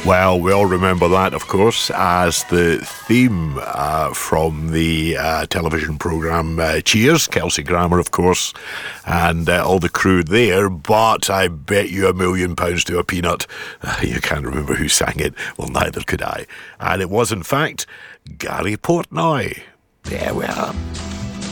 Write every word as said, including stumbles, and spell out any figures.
Well, we all remember that, of course, as the theme uh, from the uh, television programme uh, Cheers. Kelsey Grammer, of course, and uh, all the crew there. But I bet you a million pounds to a peanut, uh, you can't remember who sang it. Well, neither could I. And it was, in fact, Gary Portnoy. There we are.